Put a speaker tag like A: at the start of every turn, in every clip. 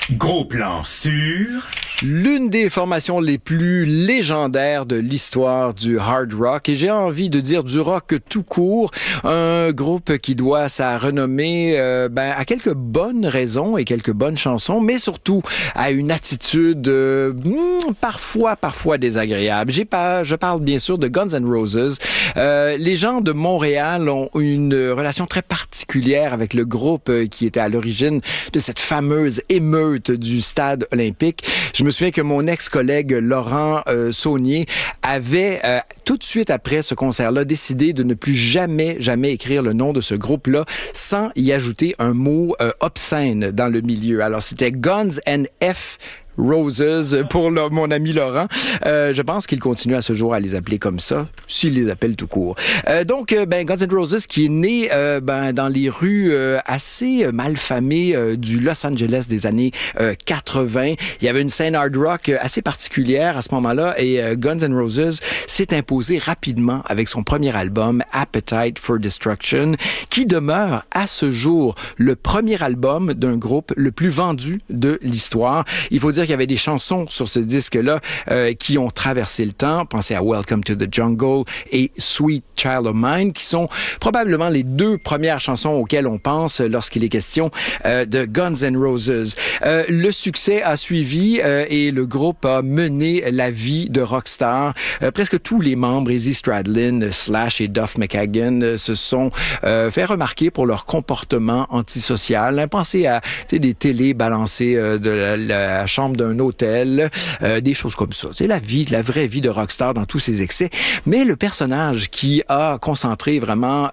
A: Gros plan sur...
B: L'une des formations les plus légendaires de l'histoire du hard rock, et j'ai envie de dire du rock tout court, un groupe qui doit sa renommée à quelques bonnes raisons et quelques bonnes chansons, mais surtout à une attitude parfois désagréable. Je parle bien sûr de Guns N' Roses. Les gens de Montréal ont une relation très particulière avec le groupe qui était à l'origine de cette fameuse émeute du stade olympique. Je me souviens que mon ex-collègue Laurent Saunier avait tout de suite après ce concert-là décidé de ne plus jamais écrire le nom de ce groupe-là sans y ajouter un mot obscène dans le milieu. Alors c'était Guns N' F Roses pour mon ami Laurent. Je pense qu'il continue à ce jour à les appeler comme ça, s'il les appelle tout court. Guns N' Roses qui est né dans les rues assez malfamées du Los Angeles des années 80. Il y avait une scène hard rock assez particulière à ce moment-là et Guns N' Roses s'est imposé rapidement avec son premier album Appetite for Destruction, qui demeure à ce jour le premier album d'un groupe le plus vendu de l'histoire. Il faut dire qu'il y avait des chansons sur ce disque-là qui ont traversé le temps. Pensez à Welcome to the Jungle et Sweet Child of Mine, qui sont probablement les deux premières chansons auxquelles on pense lorsqu'il est question de Guns N' Roses. Le succès a suivi et le groupe a mené la vie de rockstar. Presque tous les membres, Izzy Stradlin, Slash et Duff McKagan, se sont fait remarquer pour leur comportement antisocial. Pensez à des télés balancées de la chambre d'un hôtel, des choses comme ça. C'est la vraie vie de rockstar dans tous ses excès. Mais le personnage qui a concentré vraiment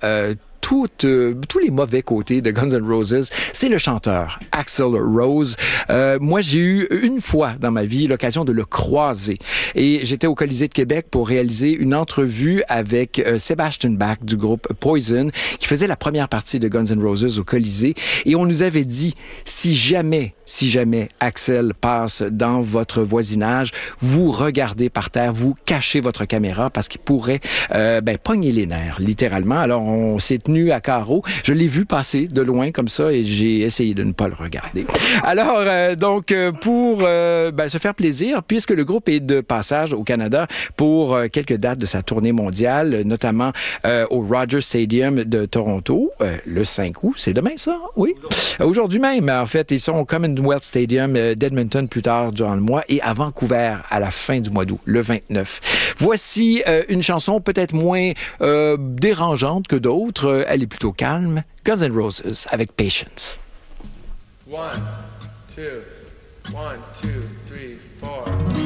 B: tous les mauvais côtés de Guns N' Roses, c'est le chanteur Axl Rose. Moi, j'ai eu une fois dans ma vie l'occasion de le croiser. Et j'étais au Colisée de Québec pour réaliser une entrevue avec Sebastian Bach du groupe Poison, qui faisait la première partie de Guns N' Roses au Colisée. Et on nous avait dit, si jamais Axl passe dans votre voisinage, vous regardez par terre, vous cachez votre caméra parce qu'il pourrait pogner les nerfs, littéralement. Alors, on s'est tenu à carreau. Je l'ai vu passer de loin comme ça et j'ai essayé de ne pas le regarder. Alors, pour se faire plaisir, puisque le groupe est de passage au Canada pour quelques dates de sa tournée mondiale, notamment au Rogers Stadium de Toronto, le 5 août. C'est demain, ça? Oui. Aujourd'hui même, en fait. Ils sont au Commonwealth Stadium d'Edmonton plus tard durant le mois et à Vancouver à la fin du mois d'août, le 29. Voici une chanson peut-être moins dérangeante que d'autres. Elle est plutôt calme. Guns N' Roses avec Patience.
C: 1, 2, 1, 2, 3, 4.